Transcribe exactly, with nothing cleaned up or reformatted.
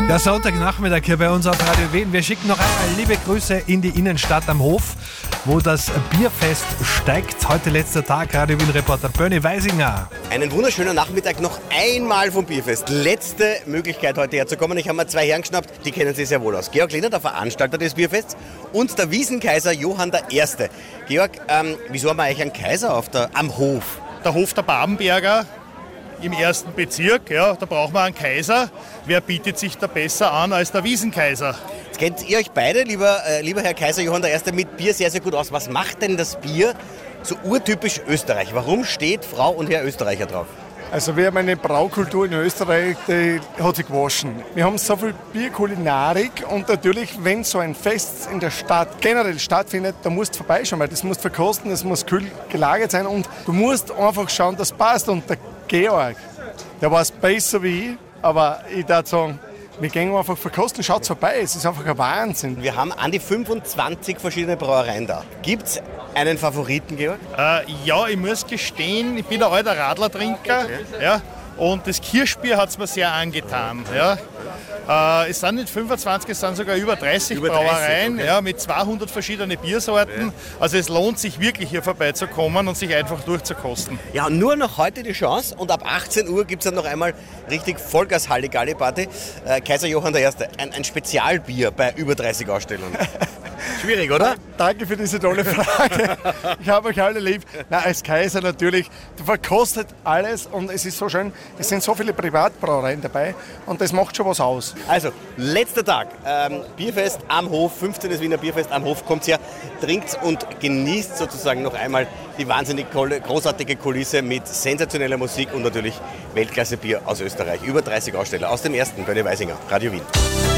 Der Sonntagnachmittag hier bei uns auf Radio Wien. Wir schicken noch einmal liebe Grüße in die Innenstadt am Hof, wo das Bierfest steigt. Heute letzter Tag, Radio Wien-Reporter Bernie Weisinger. Einen wunderschönen Nachmittag noch einmal vom Bierfest. Letzte Möglichkeit, heute herzukommen. Ich habe mir zwei Herren geschnappt, die kennen sich sehr wohl aus. Georg Lehner, der Veranstalter des Bierfests, und der Wiesenkaiser Johann der Erste. Georg, ähm, wieso haben wir eigentlich einen Kaiser auf der, am Hof? Der Hof der Babenberger im ersten Bezirk, ja, da braucht man einen Kaiser. Wer bietet sich da besser an als der Wiesenkaiser? Jetzt kennt ihr euch beide, lieber, äh, lieber Herr Kaiser Johann der Erste, mit Bier sehr, sehr gut aus. Was macht denn das Bier so urtypisch Österreich? Warum steht Frau und Herr Österreicher drauf? Also wir haben eine Braukultur in Österreich, die hat sich gewaschen. Wir haben so viel Bierkulinarik und natürlich, wenn so ein Fest in der Stadt generell stattfindet, da musst du vorbeischauen, weil das musst du verkosten, das muss kühl gelagert sein und du musst einfach schauen, dass es passt. Und der Georg, der weiß besser wie ich, aber ich würde sagen, wir gehen einfach verkosten, schaut vorbei, es ist einfach ein Wahnsinn. Wir haben an die fünfundzwanzig verschiedene Brauereien da. Gibt es einen Favoriten, Georg? Äh, ja, ich muss gestehen, ich bin ein alter Radlertrinker, okay. Ja, und das Kirschbier hat es mir sehr angetan. Ja. Äh, es sind nicht fünfundzwanzig, es sind sogar über dreißig, über dreißig Brauereien, okay. Ja, mit zweihundert verschiedenen Biersorten. Ja. Also es lohnt sich wirklich hier vorbeizukommen und sich einfach durchzukosten. Ja, und nur noch heute die Chance und ab achtzehn Uhr gibt es dann noch einmal richtig Vollgas Halligalli-Party. Äh, Kaiser Johann der Erste, ein, ein Spezialbier bei über dreißig Ausstellungen. Schwierig, oder? Danke für diese tolle Frage. Ich habe euch alle lieb. Na, als Kaiser natürlich, du verkostet alles und es ist so schön, es sind so viele Privatbrauereien dabei und das macht schon was aus. Also, letzter Tag, ähm, Bierfest am Hof, fünfzehntes Wiener Bierfest am Hof, kommt her, trinkt und genießt sozusagen noch einmal die wahnsinnig großartige Kulisse mit sensationeller Musik und natürlich Weltklasse Bier aus Österreich. Über dreißig Aussteller aus dem ersten, Bernie Weisinger, Radio Wien.